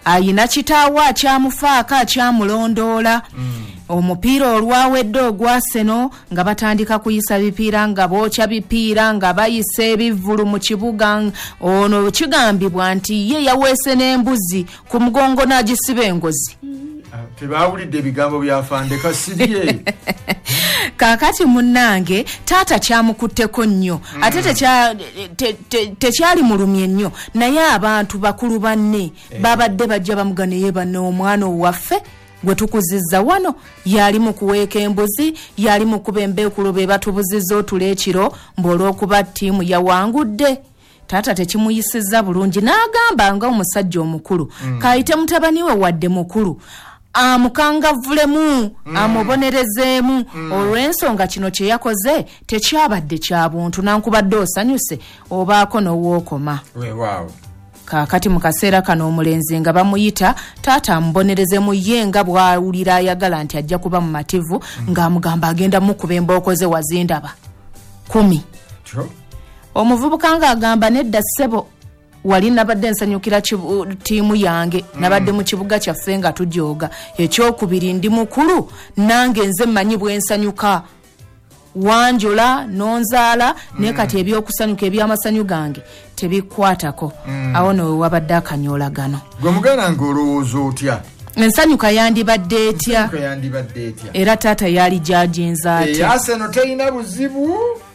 ayina kitaawe akyamufaako akyamulondoola. Omupiira olwawedde ogwa Arsenal nga batandika kuyisa bipiira nga bookya bipiira nga bayisa ebivvulu mu kibuga. Ono kigambibwa nti ye yaweese n'embuzi ku mugongo n'agisiba engozi. Tebawulidde ebigambo byafande kasirye. Kakati munnange taata kyamukutteko nnyo ate tekyali mulumye nnyo naye abantu bakulu banne babadde bajja bamugane ye banne omwana owaffe gwe tukuzizza wano yali mu kuweeka embuzi yali mu kuba embeekulo be batubuzizza otula ekiro mb'olw'okuba ttiimu yawangudde. Taata tekimuyisizza bulungi n'agamba nga omusajja omukulu kayite mutabani we wadde mukulu amukangavulemu amubonerezeemu olw'ensonga kino kye yakoze tekyabadde kya buntu nankubadde osanyuse obaako n'owookoma. Kaakati mu kaseera kano omulenzi nga bamuyita taata amubonerezemu ye nga bw'awulira ayagala nti ajja kuba mumativu ng'amugamba agenda mukuba embooko ze wazindaba 10. Omuvubuka ng'agamba nedda ssebo wali nabadde nsanyukira ttiimu yange nabadde mu kibuga kyaffe nga tujooga ekyokubiri ndi mukulu nange nze mmanyi bwensanyuka wanjola nonzaala naye kati ebyokusanyuka ebyamasanyu gange tebikwatako. Awo nowe wabadde akanyoolagano. Gwe muganda ng'olowooza otya? Ensanyuka yandibadde etya era taata yali jajinza ate. Arsenal terina buzibu.